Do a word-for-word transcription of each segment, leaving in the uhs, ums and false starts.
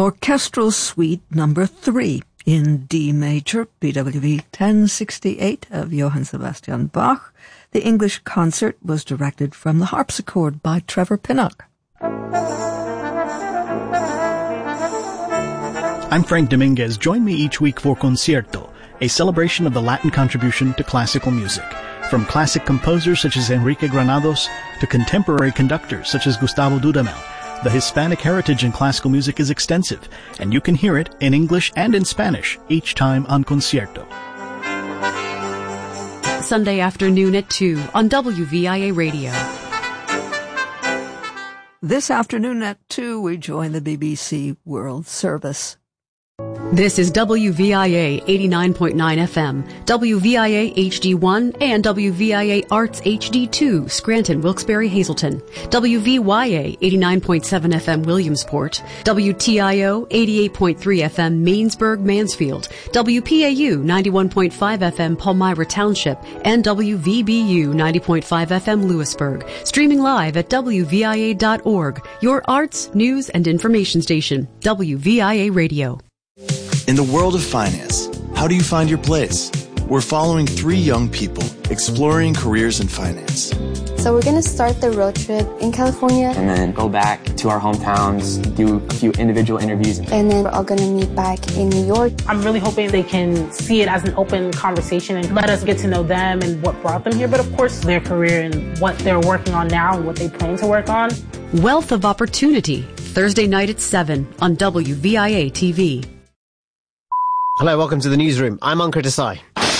Orchestral Suite Number three in D major, B W V ten sixty-eight of Johann Sebastian Bach. The English concert was directed from the harpsichord by Trevor Pinnock. I'm Frank Dominguez. Join me each week for Concierto, a celebration of the Latin contribution to classical music. From classic composers such as Enrique Granados to contemporary conductors such as Gustavo Dudamel, the Hispanic heritage in classical music is extensive, and you can hear it in English and in Spanish each time on Concierto. Sunday afternoon at two on W V I A Radio. This afternoon at two, we join the B B C World Service. This is W V I A eighty-nine point nine F M, W V I A H D one, and W V I A Arts H D two, Scranton, Wilkes-Barre, Hazleton, W V Y A eighty-nine point seven F M, Williamsport, W T I O eighty-eight point three F M, Mainsburg, Mansfield, W P A U ninety-one point five F M, Palmyra Township, and W V B U ninety point five F M, Lewisburg. Streaming live at W V I A dot org, your arts, news, and information station, W V I A Radio. In the world of finance, how do you find your place? We're following three young people exploring careers in finance. So we're going to start the road trip in California. And then go back to our hometowns, do a few individual interviews. And then we're all going to meet back in New York. I'm really hoping they can see it as an open conversation and let us get to know them and what brought them here. But of course, their career and what they're working on now and what they plan to work on. Wealth of Opportunity, Thursday night at seven on W V I A T V. Hello, welcome to the newsroom. I'm Ankur Desai.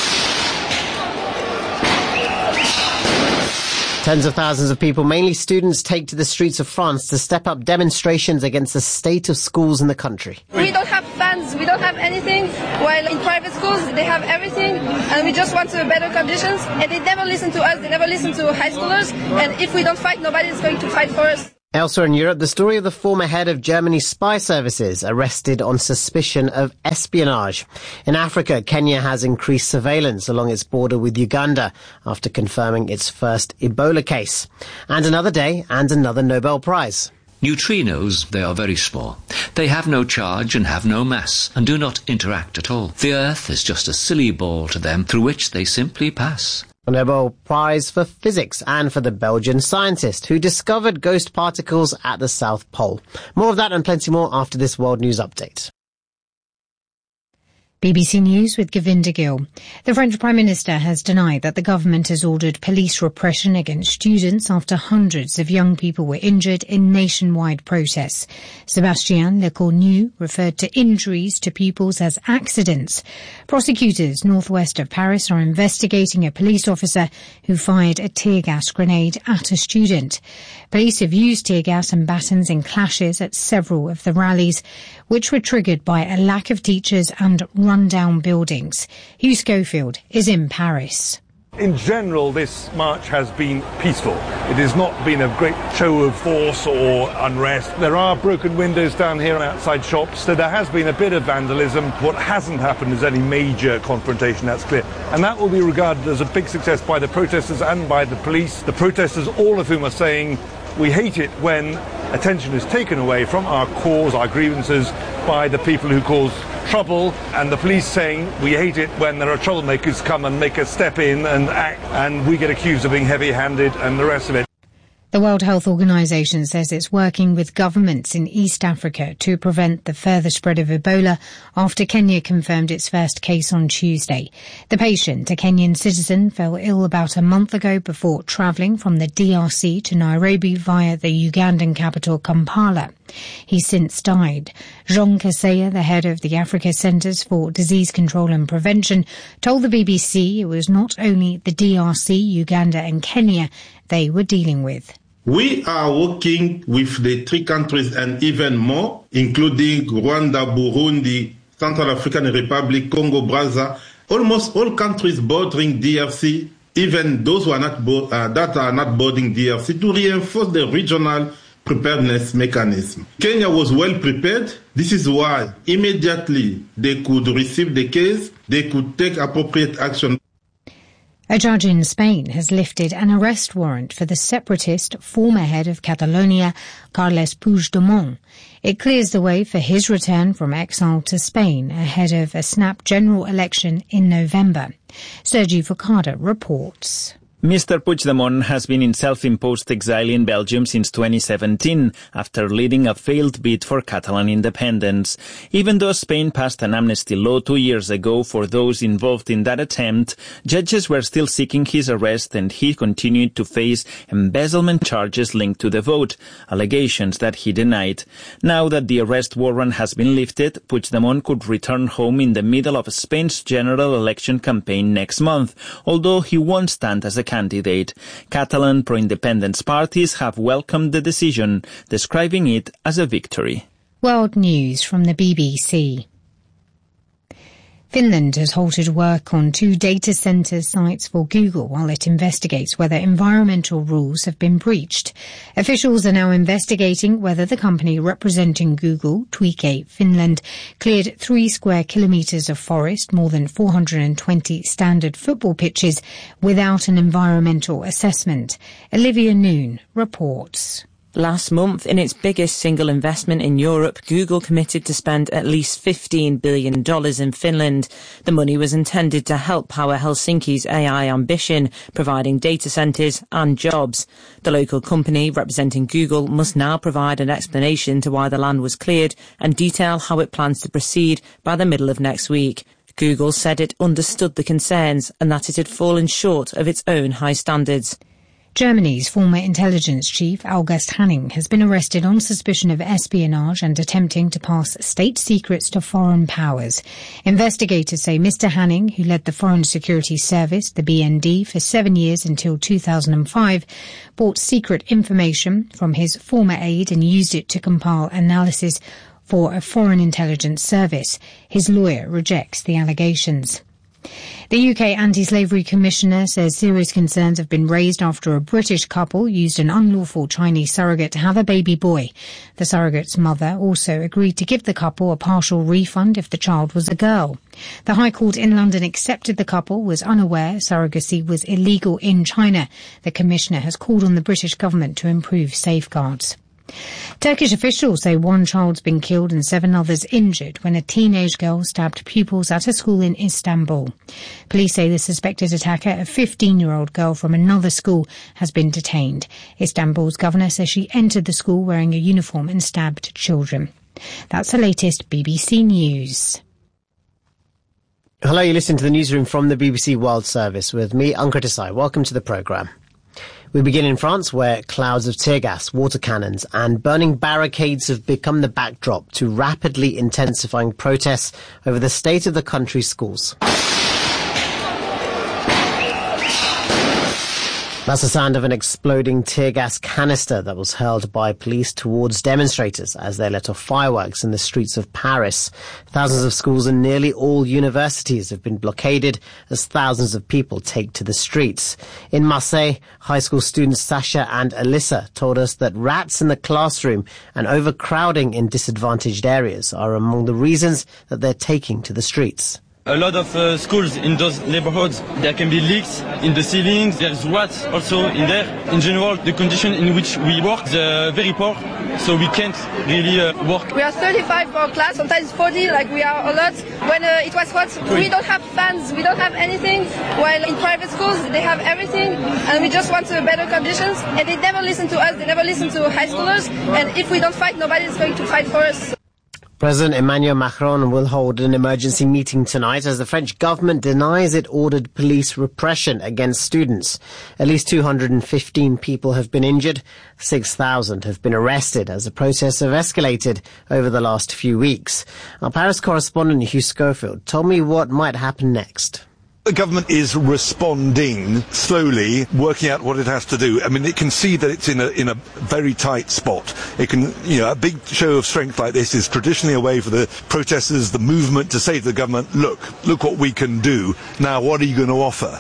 Tens of thousands of people, mainly students, take to the streets of France to step up demonstrations against the state of schools in the country. We don't have funds, we don't have anything, while in private schools they have everything, and we just want to better conditions, and they never listen to us, they never listen to high schoolers, and if we don't fight, nobody is going to fight for us. Elsewhere in Europe, the story of the former head of Germany's spy services arrested on suspicion of espionage. In Africa, Kenya has increased surveillance along its border with Uganda after confirming its first Ebola case. And another day and another Nobel Prize. Neutrinos, they are very small. They have no charge and have no mass and do not interact at all. The Earth is just a silly ball to them through which they simply pass. A Nobel Prize for Physics and for the Belgian scientist who discovered ghost particles at the South Pole. More of that and plenty more after this World News Update. B B C News with Govinda Gill. The French Prime Minister has denied that the government has ordered police repression against students after hundreds of young people were injured in nationwide protests. Sébastien Lecornu referred to injuries to pupils as accidents. Prosecutors northwest of Paris are investigating a police officer who fired a tear gas grenade at a student. Police have used tear gas and batons in clashes at several of the rallies, which were triggered by a lack of teachers and run-down buildings. Hugh Schofield is in Paris. In general, this march has been peaceful. It has not been a great show of force or unrest. There are broken windows down here outside shops, so there has been a bit of vandalism. What hasn't happened is any major confrontation, that's clear. And that will be regarded as a big success by the protesters and by the police. The protesters, all of whom are saying, we hate it when attention is taken away from our cause, our grievances, by the people who cause trouble, and the police saying we hate it when there are troublemakers come and make us step in and act, and we get accused of being heavy-handed and the rest of it. The World Health Organization says it's working with governments in East Africa to prevent the further spread of Ebola after Kenya confirmed its first case on Tuesday. The patient, a Kenyan citizen, fell ill about a month ago before travelling from the D R C to Nairobi via the Ugandan capital Kampala. He's since died. Jean Kaseya, the head of the Africa Centres for Disease Control and Prevention, told the B B C it was not only the D R C, Uganda and Kenya they were dealing with. We are working with the three countries and even more, including Rwanda, Burundi, Central African Republic, Congo, Brazza, almost all countries bordering D R C, even those who are not bo- uh, that are not bordering D R C, to reinforce the regional preparedness mechanism. Kenya was well prepared. This is why immediately they could receive the case, they could take appropriate action. A judge in Spain has lifted an arrest warrant for the separatist former head of Catalonia, Carles Puigdemont. It clears the way for his return from exile to Spain ahead of a snap general election in November. Sergi Focada reports. Mister Puigdemont has been in self-imposed exile in Belgium since twenty seventeen, after leading a failed bid for Catalan independence. Even though Spain passed an amnesty law two years ago for those involved in that attempt, judges were still seeking his arrest, and he continued to face embezzlement charges linked to the vote, allegations that he denied. Now that the arrest warrant has been lifted, Puigdemont could return home in the middle of Spain's general election campaign next month, although he won't stand as a candidate. Catalan pro-independence parties have welcomed the decision, describing it as a victory. World news from the B B C. Finland has halted work on two data center sites for Google while it investigates whether environmental rules have been breached. Officials are now investigating whether the company representing Google, Tweekate Finland, cleared three square kilometres of forest, more than four hundred twenty standard football pitches, without an environmental assessment. Olivia Noon reports. Last month, in its biggest single investment in Europe, Google committed to spend at least fifteen billion dollars in Finland. The money was intended to help power Helsinki's A I ambition, providing data centres and jobs. The local company representing Google must now provide an explanation to why the land was cleared and detail how it plans to proceed by the middle of next week. Google said it understood the concerns and that it had fallen short of its own high standards. Germany's former intelligence chief, August Hanning, has been arrested on suspicion of espionage and attempting to pass state secrets to foreign powers. Investigators say Mister Hanning, who led the Foreign Security Service, the B N D, for seven years until two thousand five, bought secret information from his former aide and used it to compile analysis for a foreign intelligence service. His lawyer rejects the allegations. The U K Anti-Slavery Commissioner says serious concerns have been raised after a British couple used an unlawful Chinese surrogate to have a baby boy. The surrogate's mother also agreed to give the couple a partial refund if the child was a girl. The High Court in London accepted the couple was unaware surrogacy was illegal in China. The Commissioner has called on the British government to improve safeguards. Turkish officials say one child's been killed and seven others injured when a teenage girl stabbed pupils at a school in Istanbul. Police say the suspected attacker, a fifteen-year-old girl from another school, has been detained. Istanbul's governor says she entered the school wearing a uniform and stabbed children. That's the latest B B C News. Hello, you listen to the newsroom from the B B C World Service with me, Ankar Desai. Welcome to the programme. We begin in France, where clouds of tear gas, water cannons and burning barricades have become the backdrop to rapidly intensifying protests over the state of the country's schools. That's the sound of an exploding tear gas canister that was hurled by police towards demonstrators as they let off fireworks in the streets of Paris. Thousands of schools and nearly all universities have been blockaded as thousands of people take to the streets. In Marseille, high school students Sasha and Alyssa told us that rats in the classroom and overcrowding in disadvantaged areas are among the reasons that they're taking to the streets. A lot of uh, schools in those neighborhoods, there can be leaks in the ceilings, there's rats also in there. In general, the condition in which we work is uh, very poor, so we can't really uh, work. We are thirty-five for class, sometimes forty, like we are a lot. When uh, it was hot, we don't have fans, we don't have anything, while in private schools they have everything, and we just want uh, better conditions, and they never listen to us, they never listen to high schoolers, and if we don't fight, nobody is going to fight for us. President Emmanuel Macron will hold an emergency meeting tonight as the French government denies it ordered police repression against students. At least two hundred fifteen people have been injured. six thousand have been arrested as the protests have escalated over the last few weeks. Our Paris correspondent Hugh Schofield told me what might happen next. The government is responding slowly, working out what it has to do. I mean, it can see that it's in a in a very tight spot. It can, you know, a big show of strength like this is traditionally a way for the protesters, the movement, to say to the government, look, look what we can do. Now, what are you going to offer?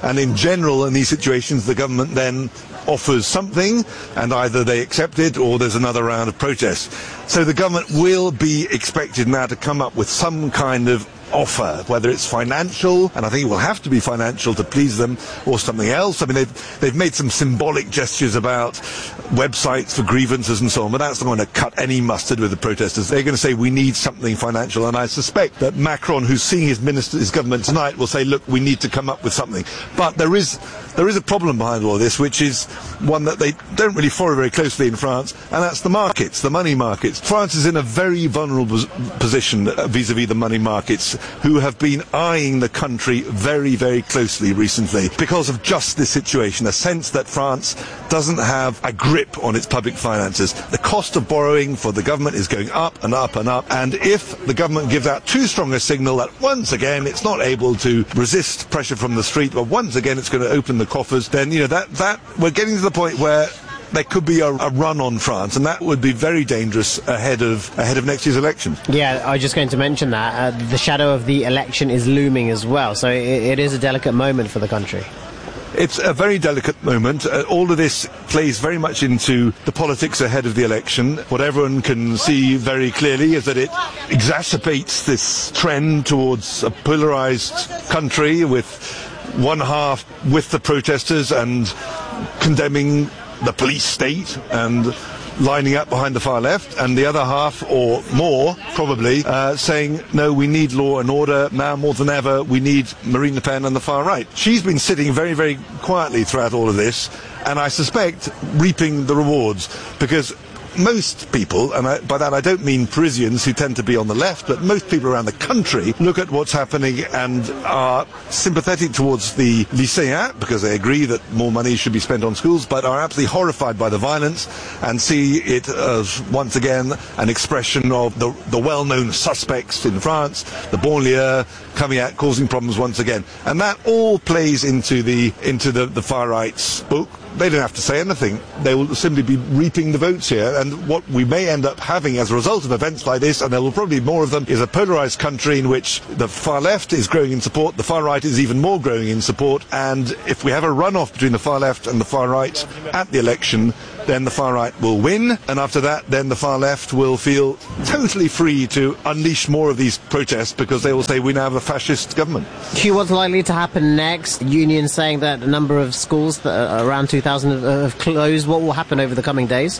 And in general, in these situations, the government then offers something, and either they accept it or there's another round of protests. So the government will be expected now to come up with some kind of offer, whether it's financial, and I think it will have to be financial to please them, or something else. I mean, they've, they've made some symbolic gestures about websites for grievances and so on, but that's not going to cut any mustard with the protesters. They're going to say we need something financial, and I suspect that Macron, who's seeing his minister, his government tonight, will say, look, we need to come up with something. But there is there is a problem behind all this, which is one that they don't really follow very closely in France, and that's the markets, the money markets. France is in a very vulnerable position vis-à-vis the money markets, who have been eyeing the country very, very closely recently because of just this situation, a sense that France doesn't have a grip on its public finances. The cost of borrowing for the government is going up and up and up, and if the government gives out too strong a signal that once again it's not able to resist pressure from the street, but once again it's going to open the coffers, then, you know, that, that we're getting to the point where there could be a, a run on France, and that would be very dangerous ahead of ahead of next year's election. Yeah, I was just going to mention that. Uh, the shadow of the election is looming as well, so it, it is a delicate moment for the country. It's a very delicate moment. Uh, all of this plays very much into the politics ahead of the election. What everyone can see very clearly is that it exacerbates this trend towards a polarised country, with one half with the protesters and condemning the police state and lining up behind the far left, and the other half, or more probably, uh, saying, no, we need law and order now more than ever. We need Marine Le Pen on the far right. She's been sitting very, very quietly throughout all of this, and I suspect reaping the rewards, because most people, and I, by that I don't mean Parisians who tend to be on the left, but most people around the country look at what's happening and are sympathetic towards the lycéens, because they agree that more money should be spent on schools, but are absolutely horrified by the violence and see it as, once again, an expression of the, the well-known suspects in France, the banlieue, coming out, causing problems once again. And that all plays into the, into the, the far right's book. They don't have to say anything. They will simply be reaping the votes here, and what we may end up having as a result of events like this, and there will probably be more of them, is a polarised country in which the far left is growing in support, the far right is even more growing in support, and if we have a runoff between the far left and the far right at the election, then the far right will win, and after that then the far left will feel totally free to unleash more of these protests, because they will say we now have a fascist government. Q, what's likely to happen next? Union saying that a number of schools that are around two thousand have closed. What will happen over the coming days?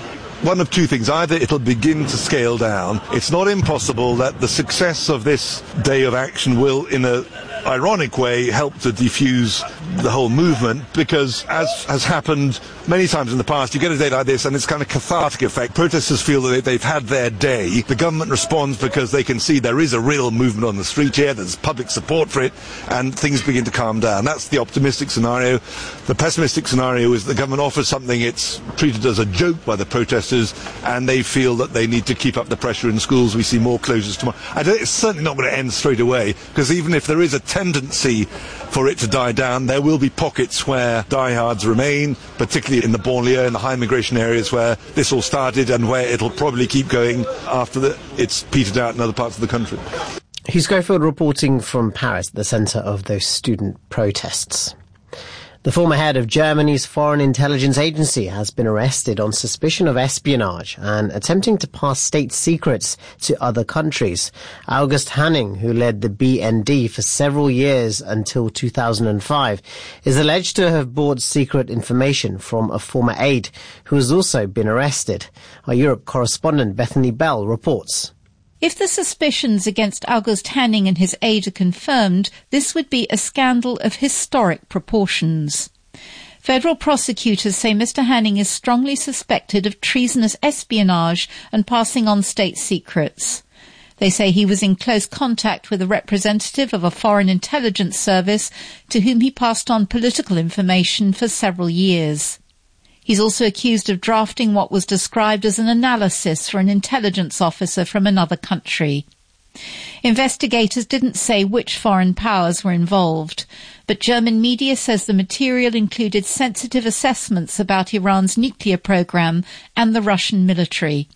One of two things. Either it'll begin to scale down. It's not impossible that the success of this day of action will, in a ironic way, help to defuse the whole movement, because, as has happened many times in the past, you get a day like this and it's kind of cathartic effect. Protesters feel that they've had their day. The government responds because they can see there is a real movement on the street here, there's public support for it, and things begin to calm down. That's the optimistic scenario. The pessimistic scenario is the government offers something, it's treated as a joke by the protesters, and they feel that they need to keep up the pressure in schools. We see more closures tomorrow. I don't, it's certainly not going to end straight away, because even if there is a tendency for it to die down, there will be pockets where diehards remain, particularly in the banlieue, in the high immigration areas where this all started, and where it'll probably keep going after the, it's petered out in other parts of the country. Hugh Schofield reporting from Paris, the centre of those student protests. The former head of Germany's Foreign Intelligence Agency has been arrested on suspicion of espionage and attempting to pass state secrets to other countries. August Hanning, who led the B N D for several years until two thousand five, is alleged to have bought secret information from a former aide who has also been arrested. Our Europe correspondent Bethany Bell reports. If the suspicions against August Hanning and his aide are confirmed, this would be a scandal of historic proportions. Federal prosecutors say Mister Hanning is strongly suspected of treasonous espionage and passing on state secrets. They say he was in close contact with a representative of a foreign intelligence service to whom he passed on political information for several years. He's also accused of drafting what was described as an analysis for an intelligence officer from another country. Investigators didn't say which foreign powers were involved, but German media says the material included sensitive assessments about Iran's nuclear program and the Russian military.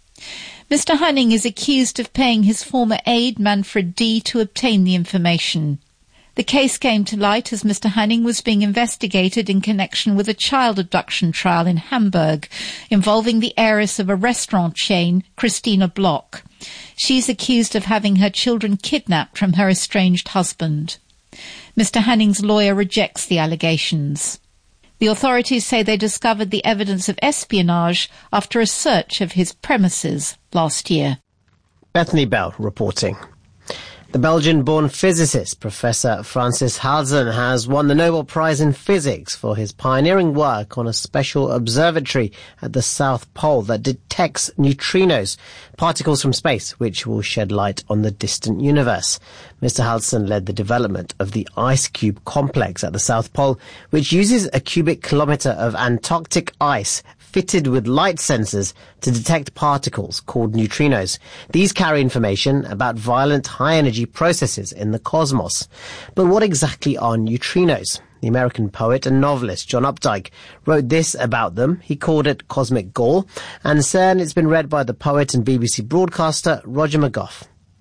Mister Hanning is accused of paying his former aide Manfred D. to obtain the information. The case came to light as Mister Hanning was being investigated in connection with a child abduction trial in Hamburg involving the heiress of a restaurant chain, Christina Bloch. She's accused of having her children kidnapped from her estranged husband. Mister Hanning's lawyer rejects the allegations. The authorities say they discovered the evidence of espionage after a search of his premises last year. Bethany Bell reporting. The Belgian-born physicist Professor Francis Halzen has won the Nobel Prize in Physics for his pioneering work on a special observatory at the South Pole that detects neutrinos, particles from space, which will shed light on the distant universe. Mister Halzen led the development of the Ice Cube complex at the South Pole, which uses a cubic kilometre of Antarctic ice fitted with light sensors to detect particles called neutrinos. These carry information about violent high-energy processes in the cosmos. But what exactly are neutrinos? The American poet and novelist John Updike wrote this about them. He called it cosmic gall, and soon it's been read by the poet and B B C broadcaster Roger McGough.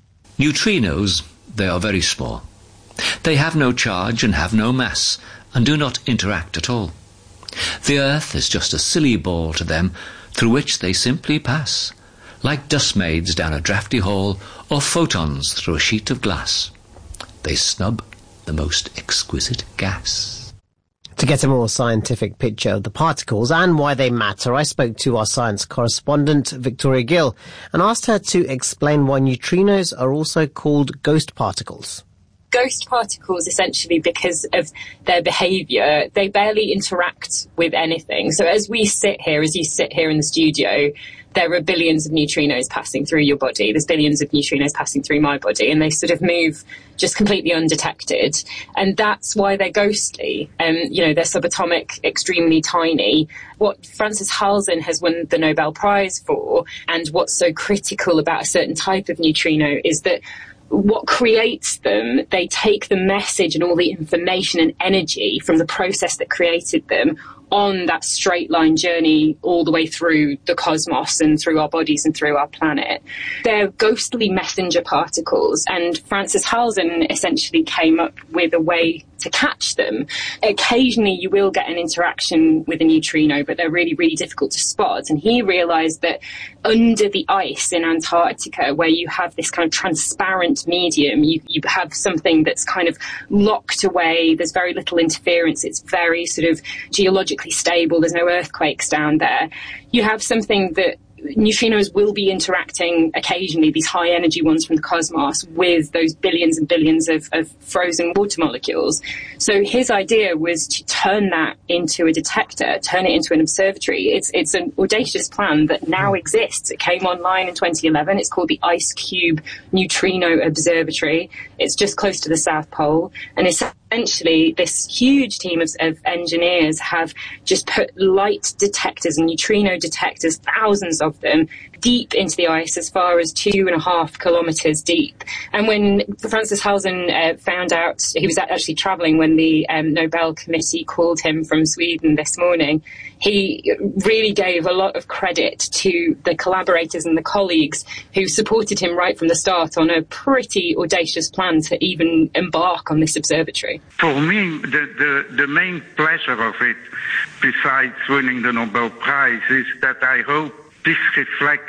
Neutrinos, they are very small. They have no charge and have no mass, and do not interact at all. The Earth is just a silly ball to them, through which they simply pass, like dustmaids down a draughty hall, or photons through a sheet of glass. They snub the most exquisite gas. To get a more scientific picture of the particles and why they matter, I spoke to our science correspondent, Victoria Gill, and asked her to explain why neutrinos are also called ghost particles. Ghost particles, essentially because of their behaviour, they barely interact with anything. So as we sit here, as you sit here in the studio, there are billions of neutrinos passing through your body. There's billions of neutrinos passing through my body, and they sort of move just completely undetected. And that's why they're ghostly. Um, you know, they're subatomic, extremely tiny. What Francis Halzen has won the Nobel Prize for, and what's so critical about a certain type of neutrino, is that what creates them, they take the message and all the information and energy from the process that created them on that straight line journey all the way through the cosmos and through our bodies and through our planet. They're ghostly messenger particles, and Francis Halzen essentially came up with a way to catch them. Occasionally you will get an interaction with a neutrino, but they're really, really difficult to spot. And he realised that under the ice in Antarctica, where you have this kind of transparent medium, you, you have something that's kind of locked away, there's very little interference, it's very sort of geologically stable, there's no earthquakes down there. You have something that neutrinos will be interacting occasionally, these high energy ones from the cosmos, with those billions and billions of, of frozen water molecules. So his idea was to turn that into a detector, turn it into an observatory. It's it's an audacious plan that now exists. It came online in twenty eleven. It's called the Ice Cube Neutrino Observatory. It's just close to the South Pole, and it's essentially this huge team of, of engineers have just put light detectors and neutrino detectors, thousands of them, deep into the ice, as far as two and a half kilometres deep. And when Francis Halzen uh, found out, he was actually travelling when the um, Nobel Committee called him from Sweden this morning, he really gave a lot of credit to the collaborators and the colleagues who supported him right from the start on a pretty audacious plan to even embark on this observatory. For me, the, the, the main pleasure of it, besides winning the Nobel Prize, is that I hope this reflects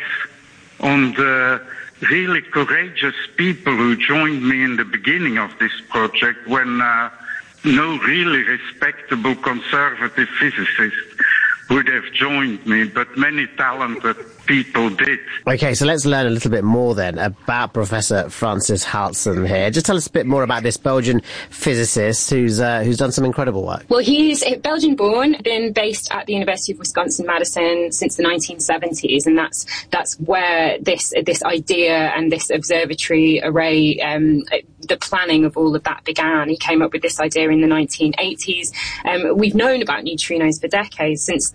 on the really courageous people who joined me in the beginning of this project, when uh, no really respectable conservative physicist would have joined me, but many talented people did. Okay, so let's learn a little bit more then about Professor Francis Halzen here. Just tell us a bit more about this Belgian physicist who's uh, who's done some incredible work. Well, he's Belgian-born, been based at the University of Wisconsin-Madison since the nineteen seventies, and that's that's where this this idea and this observatory array, um, the planning of all of that began. He came up with this idea in the nineteen eighties. Um, we've known about neutrinos for decades, since the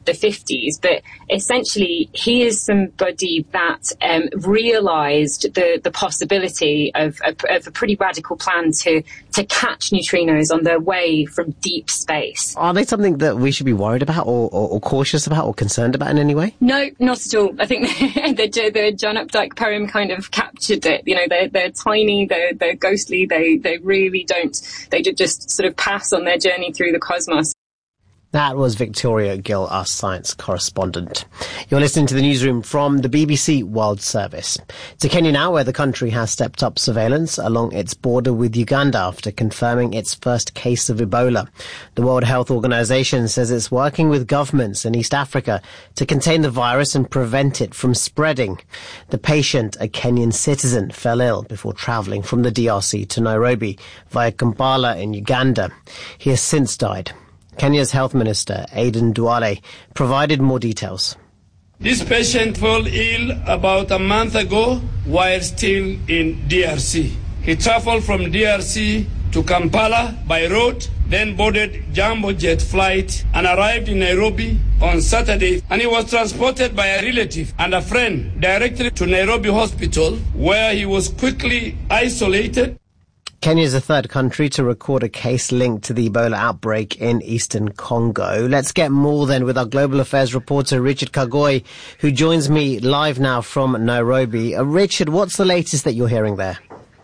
the fifties. But essentially, he is somebody that um, realised the, the possibility of a, of a pretty radical plan to, to catch neutrinos on their way from deep space. Are they something that we should be worried about or, or, or cautious about or concerned about in any way? No, not at all. I think the, the John Updike poem kind of captured it. You know, they're, they're tiny, they're, they're ghostly, they, they really don't, they just sort of pass on their journey through the cosmos. That was Victoria Gill, our science correspondent. You're listening to the newsroom from the B B C World Service. To Kenya now, where the country has stepped up surveillance along its border with Uganda after confirming its first case of Ebola. The World Health Organization says it's working with governments in East Africa to contain the virus and prevent it from spreading. The patient, a Kenyan citizen, fell ill before travelling from the D R C to Nairobi via Kampala in Uganda. He has since died. Kenya's Health Minister, Aden Duale, provided more details. This patient fell ill about a month ago while still in D R C. He travelled from D R C to Kampala by road, then boarded Jambo Jet flight and arrived in Nairobi on Saturday, and he was transported by a relative and a friend directly to Nairobi Hospital, where he was quickly isolated. Kenya is the third country to record a case linked to the Ebola outbreak in eastern Congo. Let's get more then with our global affairs reporter Richard Kagoi, who joins me live now from Nairobi. Uh, Richard, what's the latest that you're hearing there?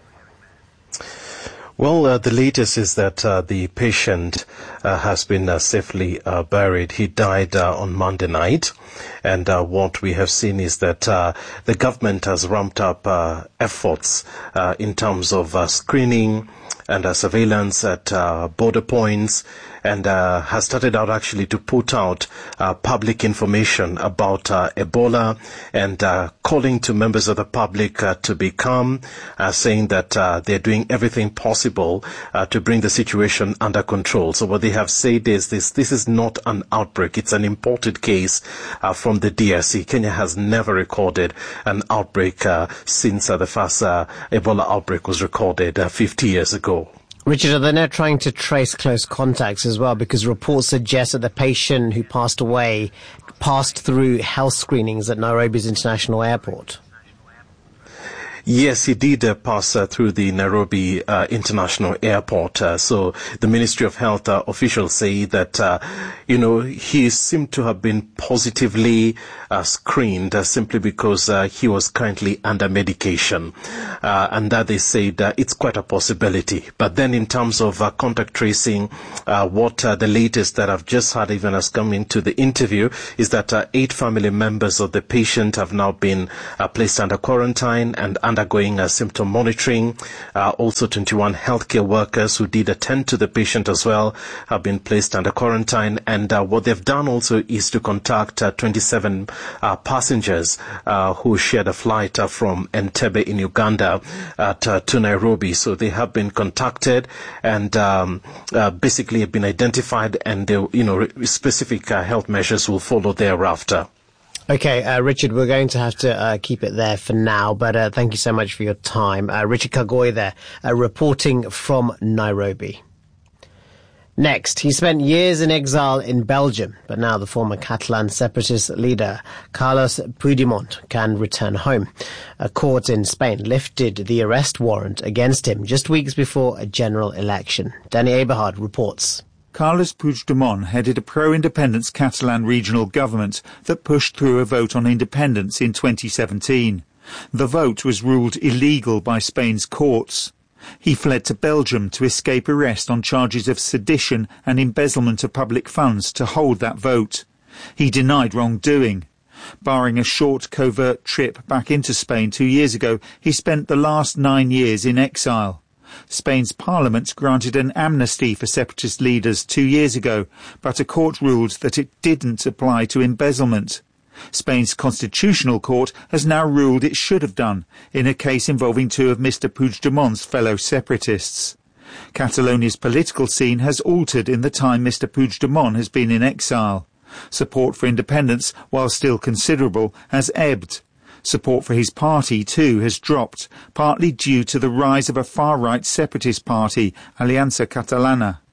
Well, uh, the latest is that uh, the patient uh, has been uh, safely uh, buried. He died uh, on Monday night. And uh, what we have seen is that uh, the government has ramped up uh, efforts uh, in terms of uh, screening and uh, surveillance at uh, border points, and uh, has started out actually to put out uh, public information about uh, Ebola, and uh, calling to members of the public uh, to be calm, uh, saying that uh, they're doing everything possible uh, to bring the situation under control. So what they have said is this: this is not an outbreak; it's an imported case uh, from the D R C. Kenya has never recorded an outbreak uh, since uh, the first uh, Ebola outbreak was recorded uh, fifty years ago. Richard, are they now trying to trace close contacts as well? Because reports suggest that the patient who passed away passed through health screenings at Nairobi's International Airport. Yes, he did uh, pass uh, through the Nairobi uh, International Airport. Uh, so the Ministry of Health uh, officials say that, uh, you know, he seemed to have been positively uh, screened uh, simply because uh, he was currently under medication. Uh, and that they said uh, it's quite a possibility. But then in terms of uh, contact tracing, uh, what uh, the latest that I've just had even has come into the interview is that uh, eight family members of the patient have now been uh, placed under quarantine and undergoing uh, symptom monitoring. Uh, also twenty-one healthcare workers who did attend to the patient as well have been placed under quarantine. And uh, what they've done also is to contact uh, twenty-seven uh, passengers uh, who shared a flight uh, from Entebbe in Uganda at, uh, to Nairobi. So they have been contacted and um, uh, basically have been identified, and they, you know, specific uh, health measures will follow thereafter. Okay, uh, Richard, we're going to have to uh, keep it there for now, but uh, thank you so much for your time. Uh, Richard Kagoi there, uh, reporting from Nairobi. Next, he spent years in exile in Belgium, but now the former Catalan separatist leader Carles Puigdemont can return home. A court in Spain lifted the arrest warrant against him just weeks before a general election. Danny Eberhard reports. Carles Puigdemont headed a pro-independence Catalan regional government that pushed through a vote on independence in twenty seventeen. The vote was ruled illegal by Spain's courts. He fled to Belgium to escape arrest on charges of sedition and embezzlement of public funds to hold that vote. He denied wrongdoing. Barring a short covert trip back into Spain two years ago, he spent the last nine years in exile. Spain's parliament granted an amnesty for separatist leaders two years ago, but a court ruled that it didn't apply to embezzlement. Spain's constitutional court has now ruled it should have done, in a case involving two of Mister Puigdemont's fellow separatists. Catalonia's political scene has altered in the time Mister Puigdemont has been in exile. Support for independence, while still considerable, has ebbed. Support for his party, too, has dropped, partly due to the rise of a far-right separatist party, Aliança Catalana.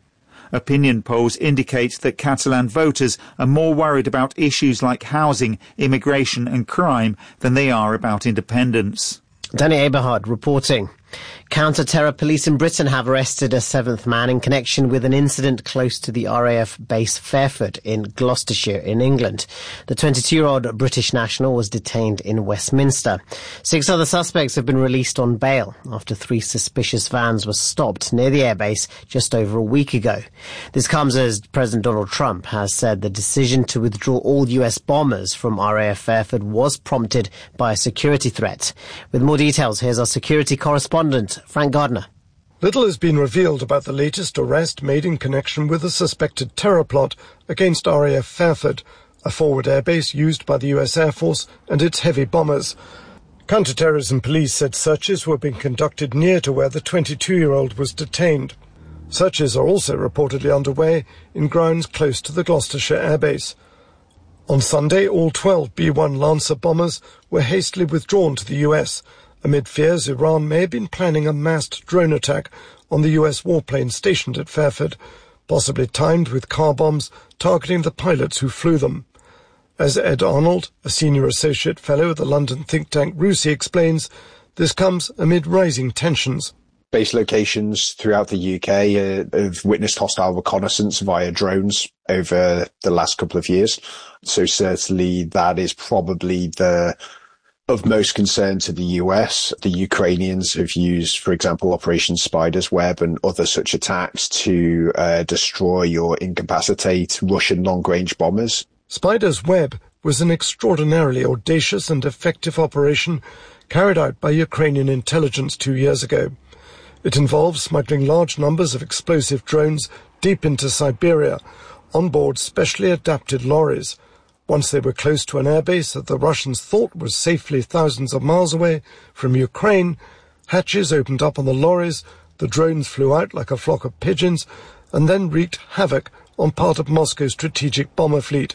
Opinion polls indicate that Catalan voters are more worried about issues like housing, immigration and crime than they are about independence. Danny Eberhard reporting. Counter-terror police in Britain have arrested a seventh man in connection with an incident close to the R A F base Fairford in Gloucestershire in England. The twenty-two-year-old British national was detained in Westminster. Six other suspects have been released on bail after three suspicious vans were stopped near the airbase just over a week ago. This comes as President Donald Trump has said the decision to withdraw all U S bombers from R A F Fairford was prompted by a security threat. With more details, here's our security correspondent, Frank Gardner. Little has been revealed about the latest arrest made in connection with a suspected terror plot against R A F Fairford, a forward airbase used by the U S Air Force and its heavy bombers. Counter-terrorism police said searches were being conducted near to where the twenty-two-year-old was detained. Searches are also reportedly underway in grounds close to the Gloucestershire airbase. On Sunday, all twelve B one Lancer bombers were hastily withdrawn to the U S, amid fears Iran may have been planning a massed drone attack on the U S warplane stationed at Fairford, possibly timed with car bombs targeting the pilots who flew them. As Ed Arnold, a senior associate fellow at the London think tank RUSI, explains, this comes amid rising tensions. Base locations throughout the U K uh, have witnessed hostile reconnaissance via drones over the last couple of years. So certainly that is probably the of most concern to the U S. The Ukrainians have used, for example, Operation Spider's Web and other such attacks to uh, destroy or incapacitate Russian long-range bombers. Spider's Web was an extraordinarily audacious and effective operation carried out by Ukrainian intelligence two years ago. It involves smuggling large numbers of explosive drones deep into Siberia on board specially adapted lorries. Once they were close to an airbase that the Russians thought was safely thousands of miles away from Ukraine, hatches opened up on the lorries, the drones flew out like a flock of pigeons, and then wreaked havoc on part of Moscow's strategic bomber fleet.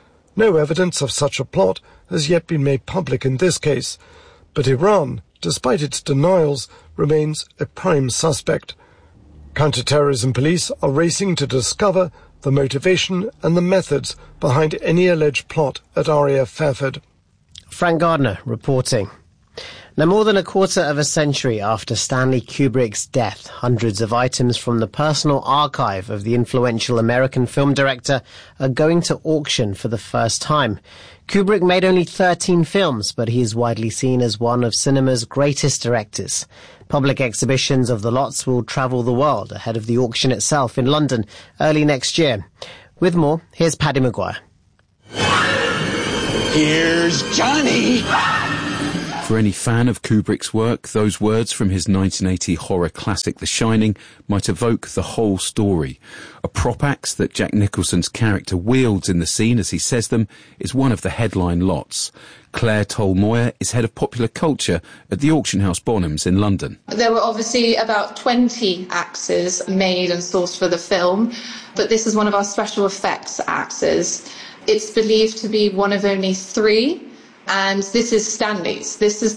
No evidence of such a plot has yet been made public in this case, but Iran, despite its denials, remains a prime suspect. Counter-terrorism police are racing to discover the motivation and the methods behind any alleged plot at R A F Fairford. Frank Gardner reporting. Now, more than a quarter of a century after Stanley Kubrick's death, hundreds of items from the personal archive of the influential American film director are going to auction for the first time. Kubrick made only thirteen films, but he is widely seen as one of cinema's greatest directors. Public exhibitions of the lots will travel the world ahead of the auction itself in London early next year. With more, here's Paddy Maguire. Here's Johnny! For any fan of Kubrick's work, those words from his nineteen eighty horror classic The Shining might evoke the whole story. A prop axe that Jack Nicholson's character wields in the scene as he says them is one of the headline lots. Claire Toll-Moyer is head of popular culture at the Auction House Bonhams in London. There were obviously about twenty axes made and sourced for the film, but this is one of our special effects axes. It's believed to be one of only three. And this is Stanley's. This is